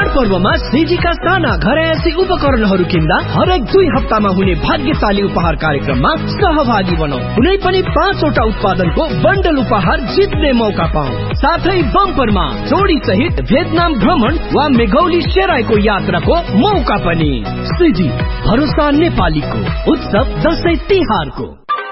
पर्वमा श्रीजीका साना घरयासी उपकरणहरू किन्दा हरेक 2 हप्तामा हुने भाग्यशाली उपहार कार्यक्रममा सहभागी बनौ। कुनै पनि 5 वटा उत्पादनको बन्डल उपहार जित्ने मौका पाऊ। साथै बम्परमा जोडी सहित भियतनाम भ्रमण वा मेघौली सेराईको यात्राको मौका पनि। श्रीजी भरोसा नेपालीको उत्सव दशैं तिहारको।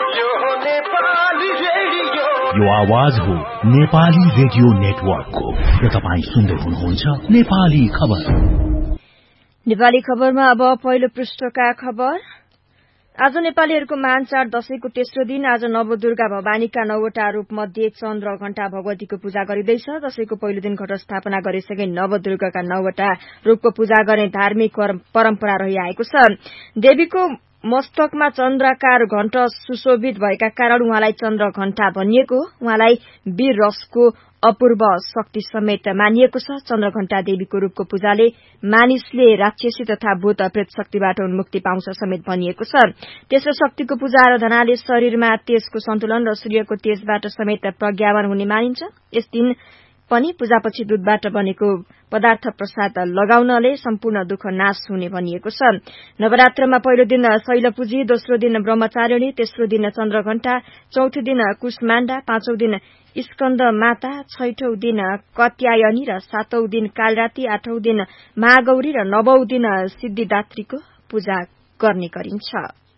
यो आवाज हो नेपाली रेडियो नेटवर्कको र तपाईं सुन्दै हुनुहुन्छ नेपाली खबर। नेपाली खबरमा अब पहिलो पृष्ठका खबर। आज नेपालीहरूको महान चाड दशैंको तेस्रो दिन आज नवदुर्गा भवानीका 9 वटा रूप मध्ये चन्द्र घण्टा भगवतीको पूजा गरिँदैछ। दशैंको पहिलो दिन घट स्थापना गरिसके नवदुर्गाका 9 वटा रूपको पूजा गर्ने धार्मिक परम्परा रहिआएको छ। देवीको मस्तकमा चन्द्राकार घण्ट सुशोभित भएका कारण उहाँलाई चन्द्र घण्टा भनिएको। उहाँलाई वीर रसको अपूर्व शक्ति समेत मानिएको छ। चन्द्र घण्टा देवीको रूपको पूजाले मानिसले राक्षसी तथा भूत प्रेत शक्तिबाट उन्मुक्ति पाउँछ समेत भनिएको छ। त्यसो शक्तिको पूजा आराधनाले शरीरमा तेजको सन्तुलन र सूर्यको तेजबाट समेत प्रज्ञापन हुने मानिन्छ। यस दिन पनि पूजापछि दूधबाट बनेको पदार्थ प्रसाद लगाउनले सम्पूर्ण दुःख नाश हुने भनिएको छ। नवरात्रमा पहिलो दिन शैलपूजी, दोस्रो दिन ब्रह्मचारिणी, तेस्रो दिन चन्द्रघण्टा, चौथो दिन कुष्माण्डा, पाँचौं दिन स्कन्द माता, छैठौं दिन कत्यायनी र सातौं दिन कालराती, आठौं दिन महागौरी र नवौं दिन सिद्धिदात्रीको पूजा गर्ने गरिन्छ।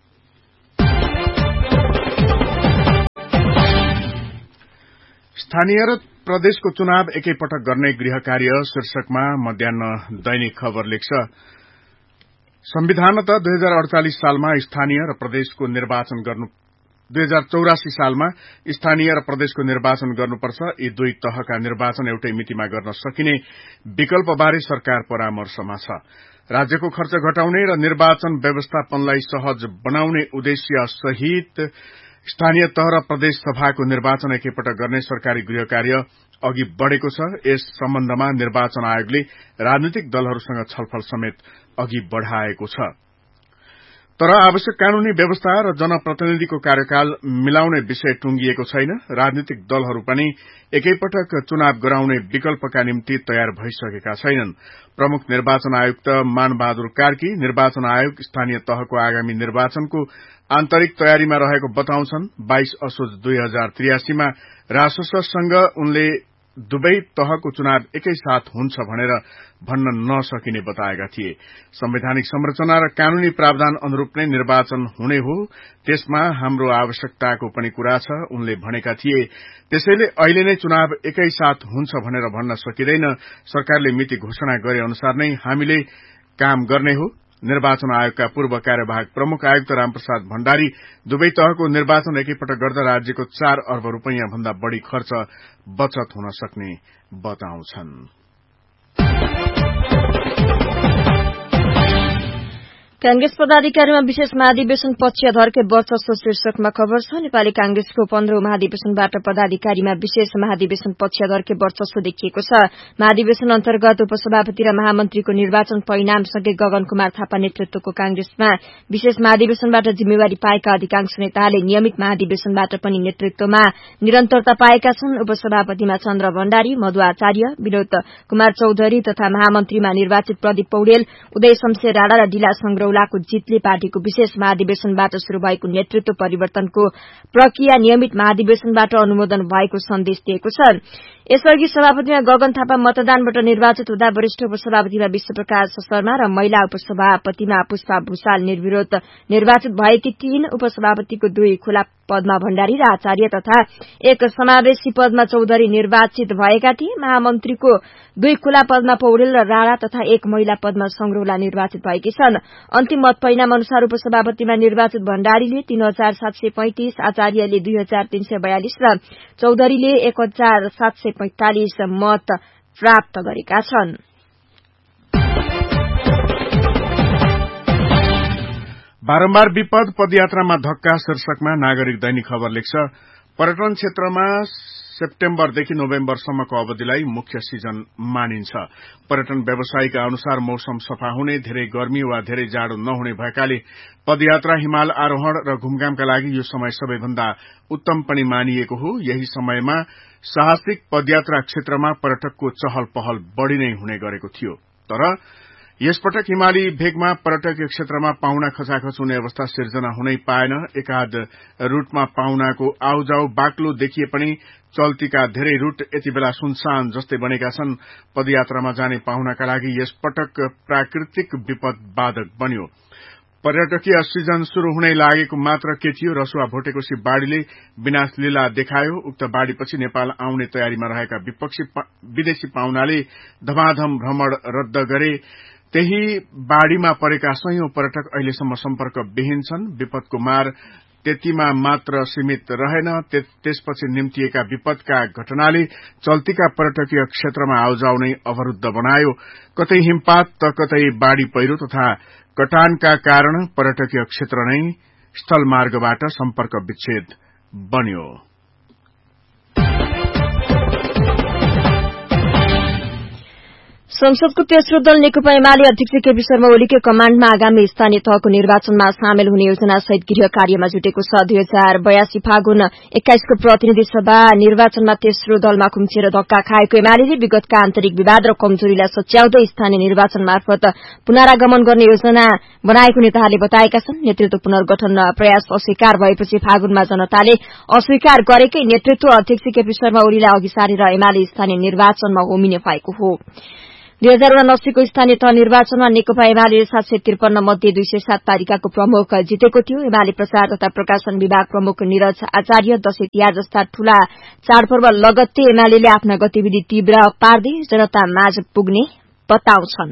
स्थानीय र प्रदेशको चुनाव एकैपटक गर्ने गृह कार्य शीर्षकमा मध्याह्न दैनिक खबर लेख्छ। संविधान 2048 सालमा स्थानीय र प्रदेशको निर्वाचन गर्नु 2084 सालमा स्थानीय र प्रदेशको निर्वाचन गर्नुपर्छ। यी दुई तहका निर्वाचन एउटै मितिमा गर्न सकिने विकल्पबारे सरकार परामर्शमा छ। राज्यको खर्च घटाउने र निर्वाचन व्यवस्थापनलाई सहज बनाउने उद्देश्य सहित स्थानीय तह र प्रदेश सभाको निर्वाचन एकैपटक गर्ने सरकारी गृह कार्य अघि बढ़ेको छ। यस सम्बन्धमा निर्वाचन आयोगले राजनीतिक दलहरूसँग छलफल समेत अघि बढ़ाएको छ। तर आवश्यक कानूनी व्यवस्था र जनप्रतिनिधिको कार्यकाल मिलाउने विषय टुंगिएको छैन। राजनीतिक दलहरू पनि एकैपटक चुनाव गराउने विकल्पका निम्ति तयार भइसकेका छैनन्। प्रमुख निर्वाचन आयुक्त मानबहादुर कार्की निर्वाचन आयोग स्थानीय तहको आगामी निर्वाचनको आन्तरिक तयारीमा रहेको बताउँछन्। 22 असोज 2083 मा रासससँग उनले दुवै तहको चुनाव एकै साथ हुन्छ भनेर भन्न नसकिने बताएका थिए। संवैधानिक संरचना र कानूनी प्रावधान अनुरूप नै निर्वाचन हुने हो, त्यसमा हाम्रो आवश्यकताको पनि कुरा छ उनले भनेका थिए। त्यसैले अहिले नै चुनाव एकै साथ हुन्छ भनेर भन्न सकिँदैन। सरकारले मिति घोषणा गरे अनुसार नै हामीले काम गर्ने हो। निर्वाचन आयोगका पूर्व कार्यवाहक प्रमुख आयुक्त रामप्रसाद भण्डारी दुवै तहको निर्वाचन एकैपटक गर्दा राज्यको 4 अर्ब रुपैयाँ भन्दा बढ़ी खर्च बचत हुन सक्ने बताउँछन्। कांग्रेस पदाधिकारीमा विशेष महाधिवेशन पक्षधरकै वर्चस्व शीर्षकमा खबर छ। नेपाली कांग्रेसको 15औं महाधिवेशनबाट पदाधिकारीमा विशेष महाधिवेशन पक्षधरकै वर्चस्व देखिएको छ। महाधिवेशन अन्तर्गत उपसभापति र महामन्त्रीको निर्वाचन परिणामसँगै गगन कुमार थापा नेतृत्वको कांग्रेसमा विशेष महाधिवेशनबाट जिम्मेवारी पाएका अधिकांश नेताले नियमित महाधिवेशनबाट पनि नेतृत्वमा निरन्तरता पाएका छन्। उपसभापतिमा चन्द्र भण्डारी, मधु आचार्य, विनोद कुमार चौधरी तथा महामन्त्रीमा निर्वाचित प्रदीप पौडेल, उदय शमशेर राणा र डिला संग्रौलाको जितले पार्टीको विशेष महाधिवेशनबाट शुरू भएको नेतृत्व परिवर्तनको प्रक्रिया नियमित महाधिवेशनबाट अनुमोदन भएको सन्देश दिएको छ। यसअघि सभापतिमा गगन थापा मतदानबाट निर्वाचित हुँदा वरिष्ठ उपसभापतिमा विश्वप्रकाश शर्मा र महिला उपसभापतिमा पुष्पा भूषाल निर्विरोध निर्वाचित भएकी थिइन्। उपसभापतिको 2 खुला पदमा भण्डारी र आचार्य तथा 1 समावेशी पदमा चौधरी निर्वाचित भएका थिए। महामन्त्रीको 2 खुला पदमा पौडेल र राणा तथा 1 महिला पदमा संग्रौला निर्वाचित भएकी छन्। अन्तिम मत परिणाम अनुसार उपसभापतिमा निर्वाचित भण्डारीले 3735, आचार्यले 2342 र चौधरीले 1745 मत प्राप्त गरेका छन्। बारम्बार विपद पदयात्रामा धक्का शीर्षकमा नागरिक दैनिक खबर लेख्छ। पर्यटन क्षेत्रमा सेप्टेम्बरदेखि नोभेम्बरसम्मको अवधिलाई मुख्य सिजन मानिन्छ। पर्यटन व्यवसायीका अनुसार मौसम सफा हुने, धेरै गर्मी वा धेरै जाडो नहुने भएकाले पदयात्रा, हिमाल आरोहण र घुमघामका लागि यो समय सबैभन्दा उत्तम पनि मानिएको हो। यही समयमा साहसिक पदयात्रा क्षेत्रमा पर्यटकको चहल पहल बढ़ी नै हुने गरेको थियो। तर यसपटक हिमाली भेगमा पर्यटकीय क्षेत्रमा पाहुना खचाखच हुने अवस्था सिर्जना हुनै पाएन। एकाध रूटमा पाहुनाको आउजाउ बाक्लो देखिए पनि चल्तीका धेरै रूट यति बेला सुनसान जस्तै बनेका छन्। पदयात्रामा जाने पाहुनाका लागि यसपटक प्राकृतिक विपद बाधक बन्यो। पर्यटकीय सिजन शुरू हुनै लागेको मात्र के थियो, रसुवा भोटेकोशी बाढ़ीले विनाश लीला देखायो। उक्त बाढ़ीपछि नेपाल आउने तयारीमा रहेका विदेशी पाहुनाले धमाधम भ्रमण रद्द गरे। त्यही बाढ़ीमा परेका सयौं पर्यटक अहिलेसम्म सम्पर्क विहीन छन्। विपदको मार त्यतिमा मात्र सीमित रहेन, त्यसपछि निम्तिएका विपदका घटनाले चल्तीका पर्यटकीय क्षेत्रमा आउजाउ नै अवरूद्ध बनायो। कतै हिमपात त कतै बाढ़ी पहिरो तथा कटानका कारण पर्यटकीय क्षेत्र नै स्थल मार्गबाट सम्पर्क विच्छेद बन्यो। संसदको तेस्रो दल नेकपा एमाले अध्यक्ष केपी शर्मा ओलीकै कमाण्डमा आगामी स्थानीय तहको निर्वाचनमा सामेल हुने योजना सहित गृह कार्यमा जुटेको छ। 2082 फागुन 21 को प्रतिनिधि सभा निर्वाचनमा तेस्रो दलमा खुम्चिएर धक्का खाएको एमाले विगतका आन्तरिक विवाद र कमजोरीलाई सच्याउँदै स्थानीय निर्वाचन मार्फत पुनरागमन गर्ने योजना बनाएको नेताहरूले बताएका छन्। नेतृत्व पुनर्गठन प्रयास अस्वीकार भएपछि फागुनमा जनताले अस्वीकार गरेकै नेतृत्व अध्यक्ष केपी शर्मा ओलीलाई अघि सारेर एमाले स्थानीय निर्वाचनमा होमिने भएको हो। 2079 को स्थानीय तह निर्वाचनमा नेकपा एमाले 753 मध्ये 207 तालिकाको प्रमुख जितेको थियो। एमाले प्रचार तथा प्रकाशन विभाग प्रमुख निरज आचार्य दशैं तिहार जस्ता ठूला चाडपर्व लगत्तै एमाले आफ्ना गतिविधि तीव्र पार्दै जनता माझ पुग्ने बताउँछन्।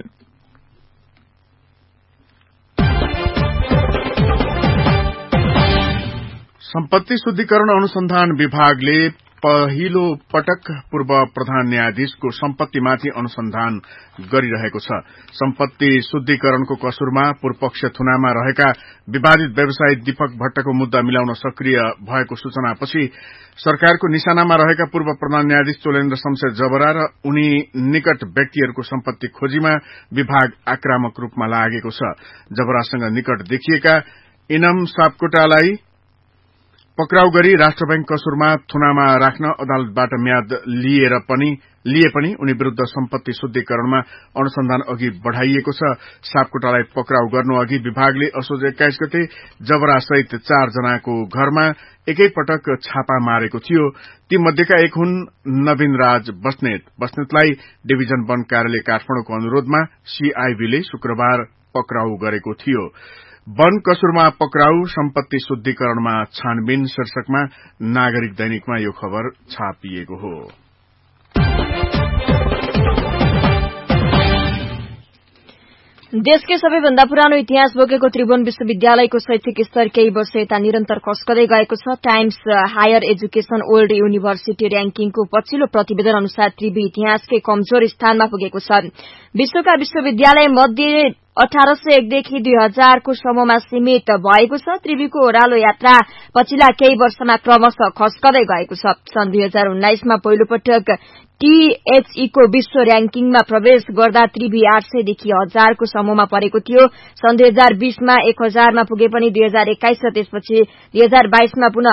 सम्पत्ति शुद्धिकरण अनुसन्धान विभागले पहिलो पटक पूर्व प्रधान न्यायाधीशको सम्पत्तिमाथि अनुसन्धान गरिरहेको छ। सम्पत्ति शुद्धिकरणको कसुरमा पूर्वपक्ष थुनामा रहेका विवादित व्यवसायी दीपक भट्टको मुद्दा मिलाउन सक्रिय भएको सूचनापछि सरकारको निशानामा रहेका पूर्व प्रधान न्यायाधीश चोलेन्द्र शमशेर जबरा र उनी निकट व्यक्तिहरूको सम्पत्ति खोजीमा विभाग आक्रामक रूपमा लागेको छ। जबरासँग निकट देखिएका इनम सापकोटालाई पक्राउ गरी राष्ट्र बैंक कसुरमा थुनामा राख्न अदालतबाट म्याद लिए पनि उनी विरूद्ध सम्पत्ति शुद्धिकरणमा अनुसन्धान अघि बढ़ाइएको छ। सापकोटालाई पक्राउ गर्नु अघि विभागले असोज 21 गते जबरा सहित 4 जनाको घरमा एकै पटक छापा मारेको थियो। ती मध्येका एक हुन् नवीन राज बस्नेतलाई डिभिजन वन कार्यालय काठमाडौँको अनुरोधमा सीआईबीले शुक्रबार पक्राउ गरेको थियो। वन कसुरमा पक्राउ सम्पत्ति शुद्धिकरणमा छानबिन शीर्षकमा नागरिक दैनिकमा यो खबर छापिएको हो। देशकै सबैभन्दा पुरानो इतिहास बोकेको त्रिभुवन विश्वविद्यालयको शैक्षिक स्तर केही वर्ष यता निरन्तर खस्कदै गएको छ। Times higher education old university र्याङ्किङको पछिल्लो प्रतिवेदन अनुसार त्रिभु इतिहासकै कमजोर स्थानमा पुगेको छ। विश्वका विश्वविद्यालय मध्ये 1801 देखि 2000 को समूहमा सीमित भएको छ। त्रिभुको ओह्रालो यात्रा पछिल्ला केही वर्षमा क्रमशः खस्कदै गएको छ। सन् 2019 मा पहिलो पटक टीएचई को विश्व र्याङ्किङमा प्रवेश गर्दा त्रिभु 800 देखि 1000 को समूहमा परेको थियो। सन् 2020 मा 1000 मा पुगे पनि 2021 र त्यसपछि 2022 मा पुनः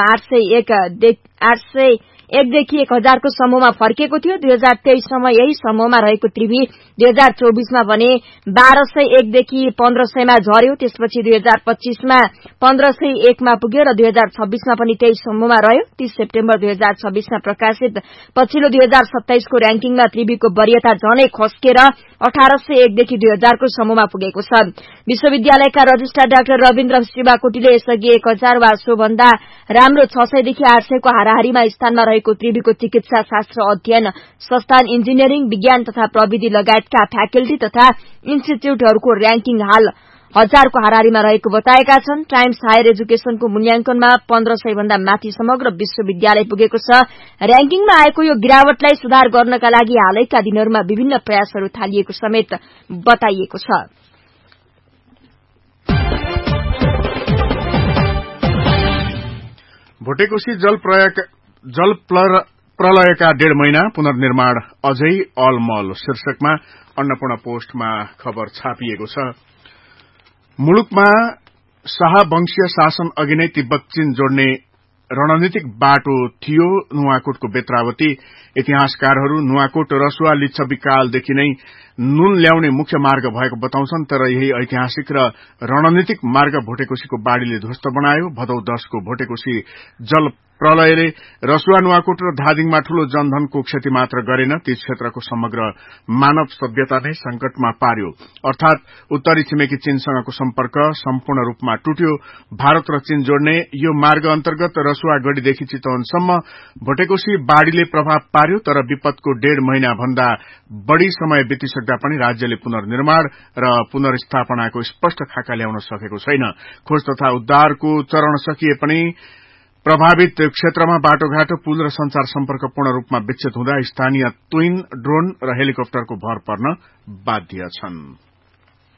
801 देखि 1000 को समूहमा फर्केको थियो। 2023 सम्म यही समूहमा रहेको त्रिभु 2024 मा भने 1201 देखि 1500 मा झर्यो। त्यसपछि 2025 मा 1501 मा पुग्यो र 2026 मा पनि त्यही समूहमा रह्यो। 30 सेप्टेम्बर 2026 मा प्रकाशित पछिल्लो 2027 को र्याङ्किङमा त्रिभुको वरियता झनै खस्केर 1801 देखि 2000 को समूहमा पुगेको छ। विश्वविद्यालयका रजिस्ट्रार डाक्टर रविन्द्र शिवाकोटीले यसअघि 1000 वा सोभन्दा राम्रो 600 देखि 800 को हाराहारीमा स्थानमा रहेको त्रिभुको चिकित्सा शास्त्र अध्ययन संस्थान, इन्जिनियरिङ विज्ञान तथा प्रविधि लगायतका फ्याकल्टी तथा इन्स्टिच्यूटहरूको र्याङ्किङ हाल 1000 को हाराहारीमा रहेको बताएका छन्। टाइम्स हायर एजुकेशनको मूल्याङ्कनमा 1500 भन्दा माथि समग्र विश्वविद्यालय पुगेको छ। र्याङ्किङमा आएको यो गिरावटलाई सुधार गर्नका लागि हालैका दिनहरूमा विभिन्न प्रयासहरू थालिएको समेत बताइएको छ। भोटेकोशी जल प्रलयका 1.5 महिना पुनर्निर्माण अझै अलमल शीर्षकमा अन्नपूर्ण पोस्टमा खबर छापिएको छ। मुलुकमा शाहवंशीय शासन अघि नै तिब्बत चीन जोड्ने रणनीतिक बाटो थियो नुवाकोटको बेत्रावती। इतिहासकारहरू नुवाकोट रसुवा लिच्छवी कालदेखि नै नुन ल्याउने मुख्य मार्ग भएको बताउँछन्, तर यही ऐतिहासिक र रणनीतिक मार्ग भोटेकोशीको बाढ़ीले ध्वस्त बनायो। भदौ 10 को भोटेकोशी जल प्रलयले रसुवा नुवाकोट र धादिङमा ठूलो जनधनको क्षति मात्र गरेन, ती क्षेत्रको समग्र मानव सभ्यता नै संकटमा पार्यो। अर्थात उत्तरी छिमेकी चीनसँगको सम्पर्क सम्पूर्ण रूपमा टुट्यो। भारत र चीन जोड्ने यो मार्ग अन्तर्गत रसुवा गढ़ीदेखि चितवनसम्म भोटेकोशी बाढ़ीले प्रभाव पार्यो, तर विपदको 1.5 महिना भन्दा बढ़ी समय बितिसक्दा पनि राज्यले पुनर्निर्माण र पुनर्स्थापनाको स्पष्ट खाका ल्याउन सकेको छैन। खोज तथा उद्धारको चरण सकिए पनि प्रभावित क्षेत्रमा बाटोघाटो, पुल र संचार सम्पर्क पूर्ण रूपमा विच्छेद हुँदा स्थानीय तुइन, ड्रोन र हेलिकप्टरको भर पर्न बाध्य छन्।